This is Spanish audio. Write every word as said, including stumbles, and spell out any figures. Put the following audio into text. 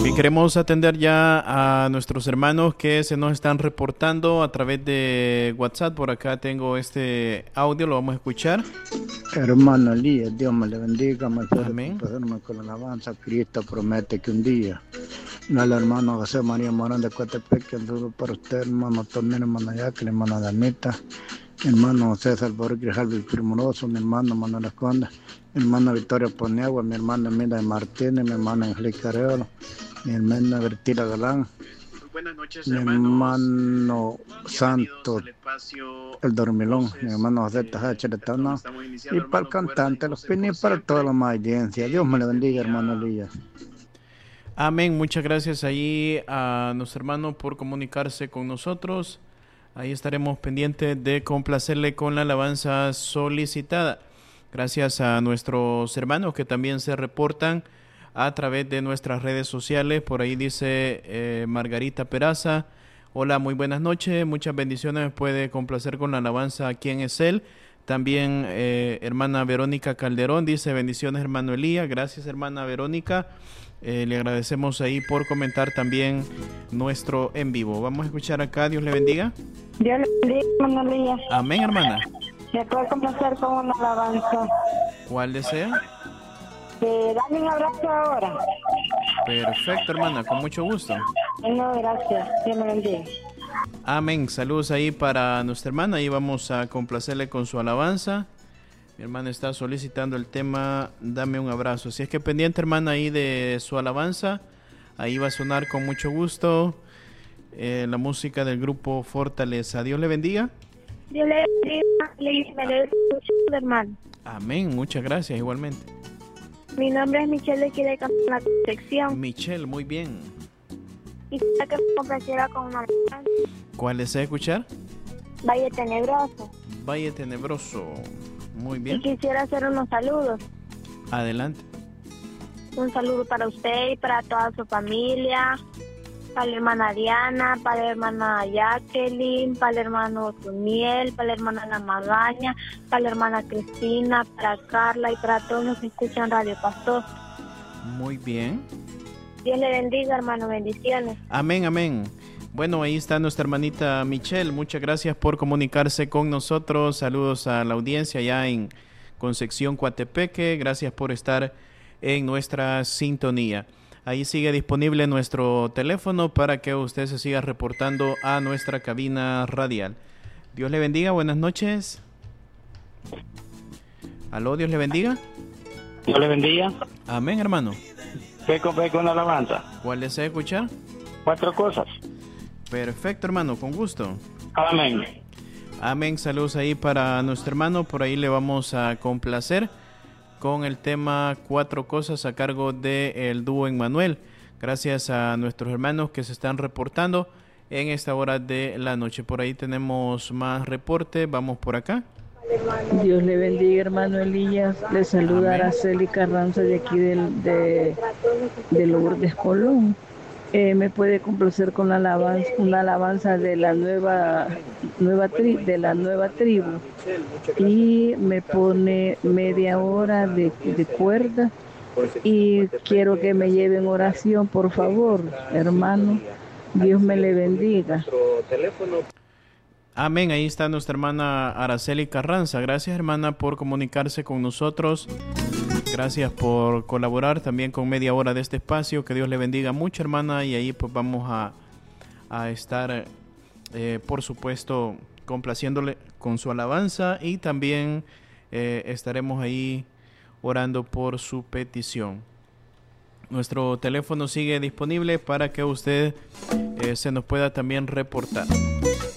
Bien, queremos atender ya a nuestros hermanos que se nos están reportando a través de WhatsApp. Por acá tengo este audio, lo vamos a escuchar. Hermano Elías, Dios me le bendiga, me puede Amén. complacerme con la alabanza. Cristo promete que un día. Al hermano José María Morán de Coatepec, un saludo para usted, hermano Tornero, hermana Jacqueline, hermana Danita, mi hermano José Salvador Grijalvi Primoroso, mi hermano Manuel Esconda, mi hermana Victoria Poniagua, mi hermana Emilia Martínez, mi hermana Angélica Areola, mi hermana Bertila Galán. Buenas noches, mi hermano Santos, el Dormilón, mi hermano José Tajache de Tana, y para el cantante, los Pini, para toda la audiencia. Dios me le bendiga, hermano Elías. Amén, muchas gracias ahí a nuestro hermano por comunicarse con nosotros. Ahí estaremos pendientes de complacerle con la alabanza solicitada. Gracias a nuestros hermanos que también se reportan a través de nuestras redes sociales. Por ahí dice eh, Margarita Peraza: hola, muy buenas noches, muchas bendiciones, me puede complacer con la alabanza ¿Quién es Él? También eh, hermana Verónica Calderón dice: bendiciones, hermano Elías. Gracias, hermana Verónica. Eh, le agradecemos ahí por comentar también nuestro en vivo. Vamos a escuchar acá. Dios le bendiga. Dios le bendiga, hermano Elías. Amén, hermana. ¿Me puede complacer con una alabanza? ¿Cuál desea? Eh, dame un abrazo ahora. Perfecto, hermana, con mucho gusto. No, gracias. Dios me bendiga. Amén. Saludos ahí para nuestra hermana. Ahí vamos a complacerle con su alabanza. Mi hermana está solicitando el tema Dame un abrazo. Si es que pendiente, hermana, ahí de su alabanza. Ahí va a sonar con mucho gusto eh, la música del grupo Fortaleza. Dios le bendiga. Dios le bendiga. Me le escuchando, hermano. Amén. Muchas gracias, igualmente. Mi nombre es Michelle de Quiere Cantar la Concepción. Michelle, muy bien. Y quisiera que me complaciera con una alabanza. ¿Cuál desea escuchar? Valle Tenebroso. Valle Tenebroso. Muy Y bien. quisiera hacer unos saludos. Adelante. Un saludo para usted y para toda su familia. Para la hermana Diana, para la hermana Jacqueline, para el hermano Tuniel, para la hermana Ana Magaña, para la hermana Cristina, para Carla y para todos los que escuchan Radio Pastor. Muy bien. Dios le bendiga, hermano. Bendiciones. Amén, amén. Bueno, ahí está nuestra hermanita Michelle. Muchas gracias por comunicarse con nosotros. Saludos a la audiencia allá en Concepción, Coatepeque. Gracias por estar en nuestra sintonía. Ahí sigue disponible nuestro teléfono para que usted se siga reportando a nuestra cabina radial. Dios le bendiga. Buenas noches. Aló, Dios le bendiga. Dios le bendiga. Amén, hermano. ¿Qué compré con la alabanza? ¿Cuál desea escuchar? Cuatro cosas. Perfecto, hermano, con gusto. Amén. Amén, saludos ahí para nuestro hermano. Por ahí le vamos a complacer con el tema Cuatro Cosas a cargo del dúo Emmanuel. Gracias a nuestros hermanos que se están reportando en esta hora de la noche. Por ahí tenemos más reportes. Vamos por acá. Dios le bendiga, hermano Elías. Le saluda Amén. Araceli Carranza de aquí del, de, de Lourdes Colón. Eh, me puede complacer con la alabanza, una alabanza de la nueva nueva tri, de la nueva tribu, y me pone media hora de, de cuerda, y quiero que me lleven oración, por favor, hermano. Dios me le bendiga. Amén, ahí está nuestra hermana Araceli Carranza. Gracias, hermana, por comunicarse con nosotros. Gracias por colaborar también con media hora de este espacio. Que Dios le bendiga mucho, hermana. Y ahí pues vamos a, a estar, eh, por supuesto, complaciéndole con su alabanza. Y también eh, estaremos ahí orando por su petición. Nuestro teléfono sigue disponible para que usted eh, se nos pueda también reportar.